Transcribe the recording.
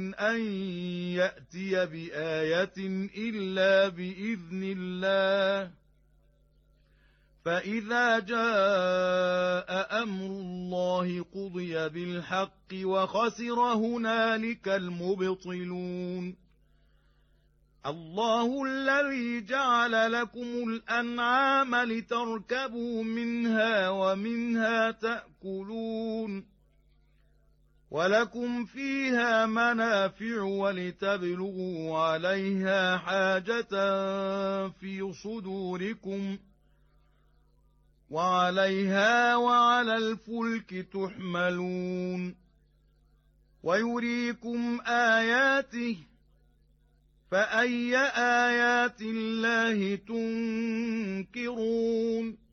أن يأتي بآية إلا بإذن الله فإذا جاء أمر الله قضي بالحق وخسر هنالك المبطلون الله الذي جعل لكم الأنعام لتركبوا منها ومنها تأكلون ولكم فيها منافع ولتبلغوا عليها حاجة في صدوركم وعليها وعلى الفلك تحملون ويريكم آياته فأي آيات الله تنكرون